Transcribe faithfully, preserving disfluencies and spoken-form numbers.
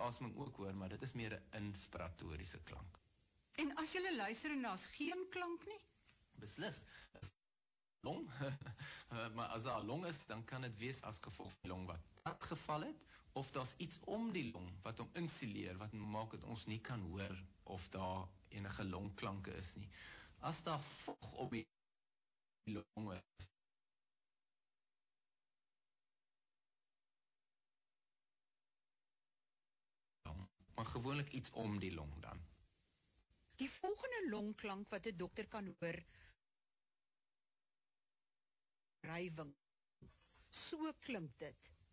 uitaseming ook hoor, maar dit is meer 'n inspiratoriese klank. En as jy luister en daar's geen klank nie? Beslis. Long, maar as daar 'n long is, dan kan dit wees as gevolg van die long wat plat geval het, of daar's iets om die long wat hom insuleer, wat maak dat ons nie kan hoor of daar enige longklanke is nie. As daar vog op die long is, maar gewoonlik iets om die long dan. Die volgende longklank wat 'n dokter kan hoor, rywing. So klink dit.